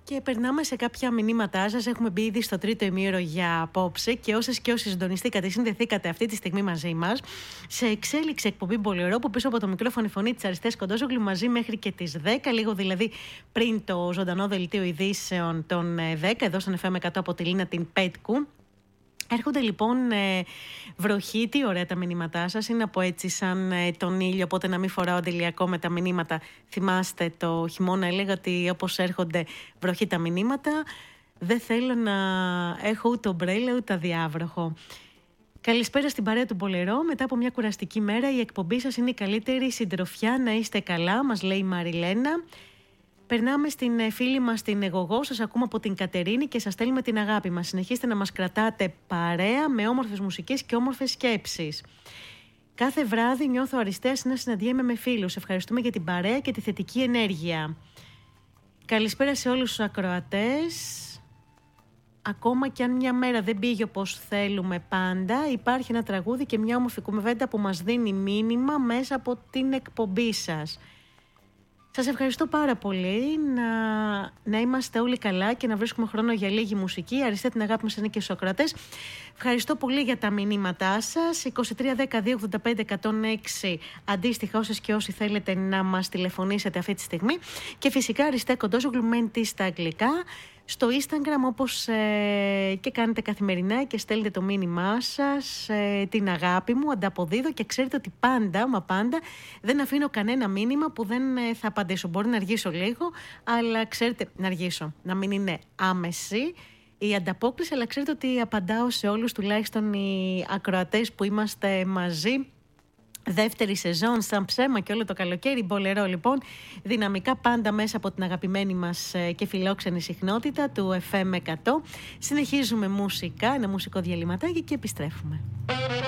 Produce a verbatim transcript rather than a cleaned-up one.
Και περνάμε σε κάποια μηνύματά σας. Έχουμε μπει ήδη στο τρίτο ημίωρο για απόψε και όσες και όσοι συντονιστήκατε, συνδεθήκατε αυτή τη στιγμή μαζί μας σε εξέλιξη εκπομπή Μπολερό, που πίσω από το μικρόφωνο η φωνή της Αριστείας Κοντόζογλου, μαζί μέχρι και τις δέκα, λίγο δηλαδή πριν το ζωντανό δελτίο ειδήσεων των δέκα, εδώ στον εφ εμ εκατό από τη Λίνα την Πέτκου. Έρχονται λοιπόν ε, βροχή, τι ωραία τα μηνύματά σας. Είναι από έτσι σαν ε, τον ήλιο, οπότε να μην φοράω αντιλιακό με τα μηνύματα. Θυμάστε το χειμώνα έλεγα ότι όπως έρχονται βροχή τα μηνύματα, δεν θέλω να έχω ούτε ομπρέλα ούτε αδιάβροχο. Καλησπέρα στην παρέα του Μπολερό. Μετά από μια κουραστική μέρα η εκπομπή σας είναι η καλύτερη συντροφιά. Να είστε καλά, μας λέει η Μαριλένα. Περνάμε στην φίλη μας την Εγωγό, σας ακούμε από την Κατερίνη και σας στέλνουμε την αγάπη μας. Συνεχίστε να μας κρατάτε παρέα με όμορφες μουσικές και όμορφες σκέψεις. Κάθε βράδυ νιώθω αριστείας να συναντιέμαι με φίλους. Ευχαριστούμε για την παρέα και τη θετική ενέργεια. Καλησπέρα σε όλους τους ακροατές. Ακόμα κι αν μια μέρα δεν πήγε όπως θέλουμε πάντα, υπάρχει ένα τραγούδι και μια όμορφη κουβέντα που μας δίνει μήνυμα μέσα από την εκπομπή σας. Σας ευχαριστώ πάρα πολύ. Να, να είμαστε όλοι καλά και να βρίσκουμε χρόνο για λίγη μουσική. Αριστεία, την αγάπη μας είναι και στους ακροατές. Ευχαριστώ πολύ για τα μηνύματά σας. είκοσι τρία δέκα δύο ογδόντα πέντε εκατόν έξι αντίστοιχα όσες και όσοι θέλετε να μας τηλεφωνήσετε αυτή τη στιγμή. Και φυσικά Αριστεία Κοντόζογλου μένει στα αγγλικά. Στο Instagram όπως ε, και κάνετε καθημερινά και στέλνετε το μήνυμά σας, ε, την αγάπη μου, ανταποδίδω και ξέρετε ότι πάντα, μα πάντα, δεν αφήνω κανένα μήνυμα που δεν ε, θα απαντήσω. Μπορεί να αργήσω λίγο, αλλά ξέρετε, να αργήσω, να μην είναι άμεση η ανταπόκριση, αλλά ξέρετε ότι απαντάω σε όλους, τουλάχιστον οι ακροατές που είμαστε μαζί. Δεύτερη σεζόν, σαν ψέμα και όλο το καλοκαίρι. Μπολερό λοιπόν, δυναμικά πάντα μέσα από την αγαπημένη μας και φιλόξενη συχνότητα του εφ εμ εκατό. Συνεχίζουμε μουσικά, ένα μουσικό διαλυματάκι και επιστρέφουμε.